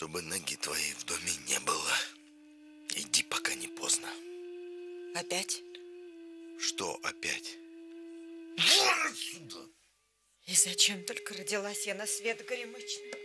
чтобы ноги твоей в доме не было. Иди, пока не поздно. Опять? Что опять? Вон отсюда! И зачем только родилась я на свет, Горемычный?